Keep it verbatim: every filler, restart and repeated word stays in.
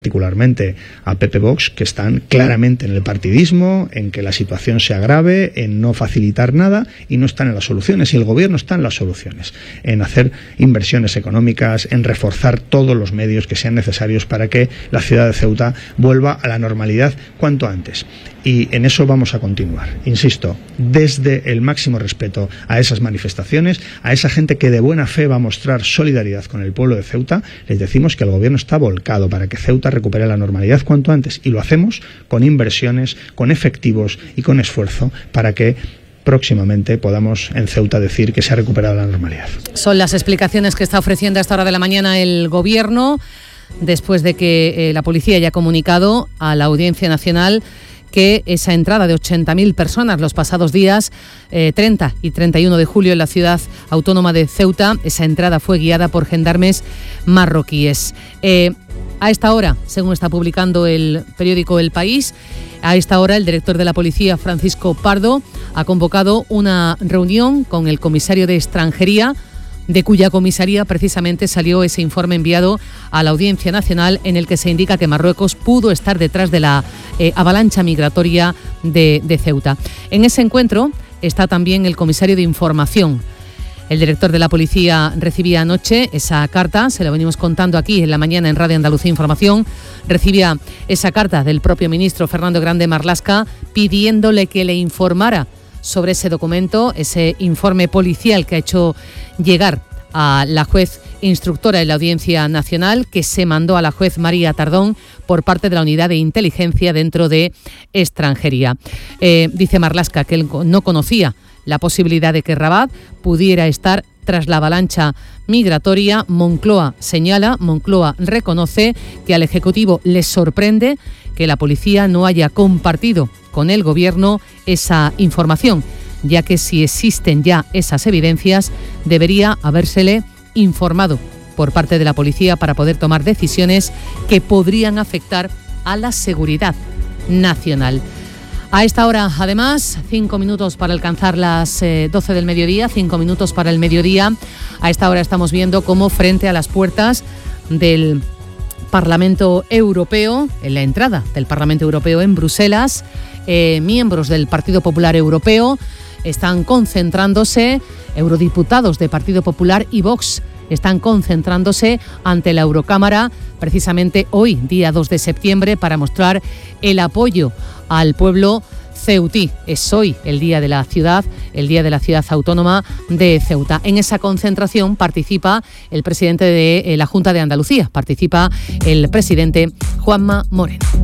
particularmente a P P Vox, que están claramente en el partidismo, en que la situación se agrave, en no facilitar nada, y no están en las soluciones, y el gobierno está en las soluciones, en hacer inversiones económicas, en reforzar todos los medios que sean necesarios para que la ciudad de Ceuta vuelva a la normalidad cuanto antes. Y en eso vamos a continuar, insisto, desde el máximo respeto a esas manifestaciones, a esa gente que de buena fe va a mostrar solidaridad con el pueblo de Ceuta. Les decimos que el gobierno está volcado para que Ceuta recupere la normalidad cuanto antes, y lo hacemos con inversiones, con efectivos y con esfuerzo para que próximamente podamos en Ceuta decir que se ha recuperado la normalidad. Son las explicaciones que está ofreciendo a esta hora de la mañana el gobierno, después de que eh, la policía haya comunicado a la Audiencia Nacional que esa entrada de ochenta mil personas los pasados días eh, treinta y treinta y uno de julio en la ciudad autónoma de Ceuta, esa entrada fue guiada por gendarmes marroquíes. Eh, a esta hora, según está publicando el periódico El País, a esta hora el director de la policía, Francisco Pardo, ha convocado una reunión con el comisario de Extranjería, de cuya comisaría precisamente salió ese informe enviado a la Audiencia Nacional en el que se indica que Marruecos pudo estar detrás de la eh, avalancha migratoria de, de Ceuta. En ese encuentro está también el comisario de Información. El director de la policía recibía anoche esa carta, se lo venimos contando aquí en la mañana en Radio Andalucía Información, recibía esa carta del propio ministro Fernando Grande Marlaska pidiéndole que le informara sobre ese documento, ese informe policial que ha hecho llegar a la juez instructora de la Audiencia Nacional, que se mandó a la juez María Tardón por parte de la Unidad de Inteligencia dentro de Extranjería. Eh, dice Marlaska que él no conocía la posibilidad de que Rabat pudiera estar tras la avalancha migratoria. Moncloa señala, Moncloa reconoce que al Ejecutivo le sorprende que la policía no haya compartido con el Gobierno esa información, ya que si existen ya esas evidencias, debería habérsele informado por parte de la policía para poder tomar decisiones que podrían afectar a la seguridad nacional. A esta hora, además, cinco minutos para alcanzar las eh, doce del mediodía, cinco minutos para el mediodía. A esta hora estamos viendo cómo frente a las puertas del Parlamento Europeo, en la entrada del Parlamento Europeo en Bruselas, eh, miembros del Partido Popular Europeo están concentrándose, eurodiputados de Partido Popular y Vox están concentrándose ante la Eurocámara precisamente hoy, día dos de septiembre, para mostrar el apoyo al pueblo ceutí. Es hoy el día de la ciudad, el día de la ciudad autónoma de Ceuta. En esa concentración participa el presidente de la Junta de Andalucía, participa el presidente Juanma Moreno.